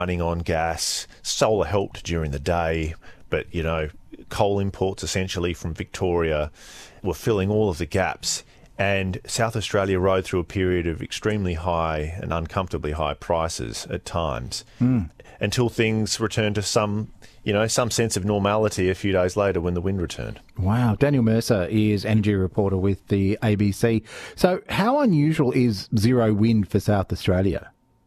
running on gas. Solar helped during the day, but, coal imports essentially from Victoria were filling all of the gaps. And South Australia rode through a period of extremely high and uncomfortably high prices at times until things returned to some sense of normality a few days later when the wind returned. Wow. Daniel Mercer is energy reporter with the ABC. So how unusual is zero wind for South Australia?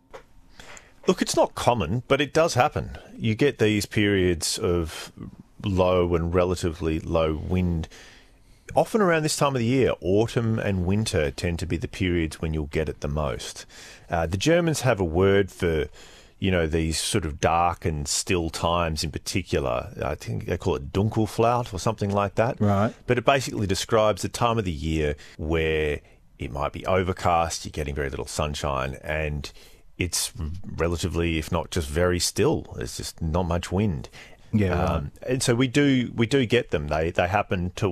Look, it's not common, but it does happen. You get these periods of low and relatively low wind. Often around this time of the year, autumn and winter tend to be the periods when you'll get it the most. The Germans have a word for, these sort of dark and still times in particular. I think they call it Dunkelflaut or something like that. Right. But it basically describes the time of the year where it might be overcast, you're getting very little sunshine, and it's relatively, if not just very still. There's just not much wind. Yeah, right. And so we do get them. They happen to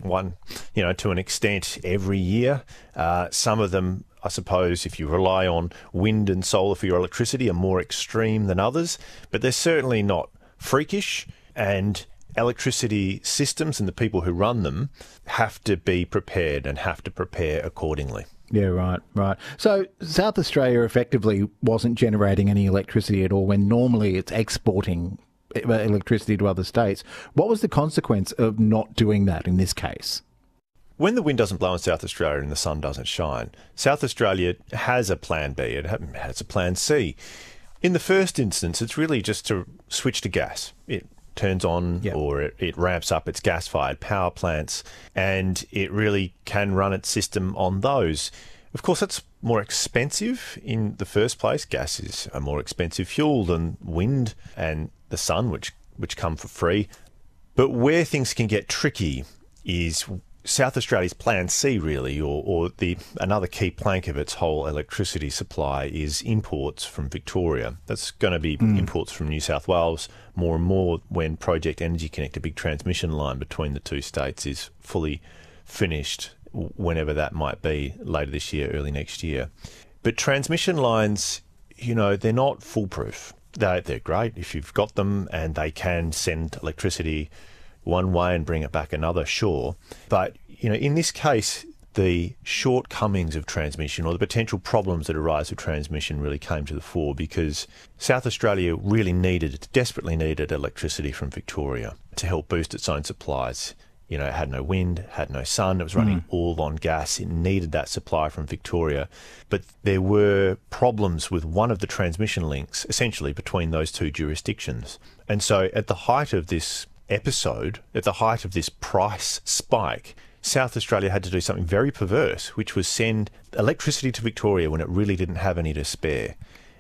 an extent every year. Some of them, I suppose, if you rely on wind and solar for your electricity, are more extreme than others, but they're certainly not freakish. And electricity systems and the people who run them have to be prepared and have to prepare accordingly. Yeah, right. So South Australia effectively wasn't generating any electricity at all when normally it's exporting electricity to other states. What was the consequence of not doing that in this case? When the wind doesn't blow in South Australia and the sun doesn't shine, South Australia has a plan B, it has a plan C. In the first instance, it's really just to switch to gas. It turns on or it ramps up its gas-fired power plants, and it really can run its system on those. Of course, that's more expensive in the first place. Gas is a more expensive fuel than wind and the sun, which come for free. But where things can get tricky is South Australia's Plan C, really, or another key plank of its whole electricity supply is imports from Victoria. That's going to be imports from New South Wales more and more when Project Energy Connect, a big transmission line between the two states, is fully finished, whenever that might be, later this year, early next year. But transmission lines, they're not foolproof. They're great if you've got them and they can send electricity one way and bring it back another, sure. But, in this case, the shortcomings of transmission or the potential problems that arise with transmission really came to the fore because South Australia really desperately needed electricity from Victoria to help boost its own supplies. It had no wind, had no sun, it was running all on gas. It needed that supply from Victoria. But there were problems with one of the transmission links, essentially, between those two jurisdictions. And so at the height of this episode, at the height of this price spike, South Australia had to do something very perverse, which was send electricity to Victoria when it really didn't have any to spare.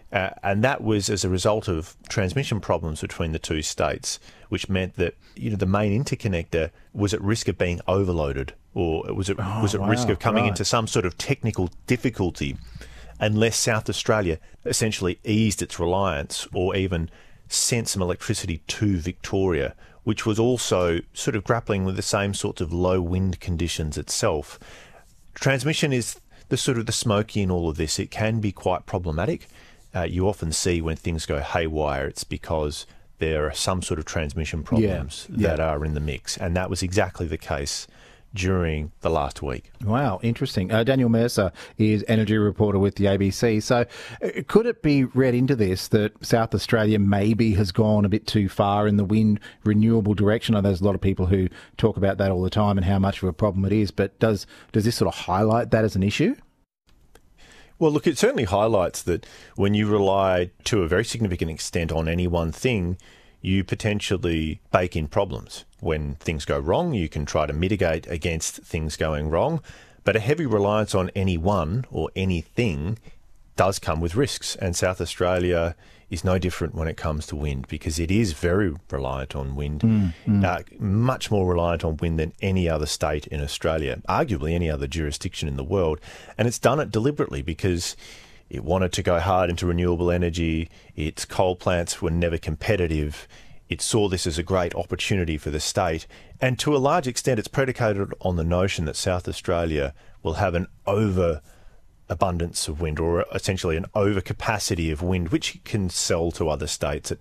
And that was as a result of transmission problems between the two states, which meant that the main interconnector was at risk of being overloaded, or it was at risk of coming into some sort of technical difficulty unless South Australia essentially eased its reliance or even sent some electricity to Victoria, which was also sort of grappling with the same sorts of low wind conditions itself. Transmission is the smoky in all of this. It can be quite problematic. You often see when things go haywire, it's because there are some sort of transmission problems that are in the mix. And that was exactly the case during the last week. Wow, interesting. Daniel Mercer is energy reporter with the ABC. So could it be read into this that South Australia maybe has gone a bit too far in the wind renewable direction? I know there's a lot of people who talk about that all the time and how much of a problem it is, but does this sort of highlight that as an issue? Well, look, it certainly highlights that when you rely to a very significant extent on any one thing, you potentially bake in problems. When things go wrong, you can try to mitigate against things going wrong, but a heavy reliance on any one or anything does come with risks. And South Australia is no different when it comes to wind because it is very reliant on wind, much more reliant on wind than any other state in Australia, arguably any other jurisdiction in the world. And it's done it deliberately because it wanted to go hard into renewable energy. Its coal plants were never competitive. It saw this as a great opportunity for the state. And to a large extent, it's predicated on the notion that South Australia will have an abundance of wind, or essentially an overcapacity of wind, which it can sell to other states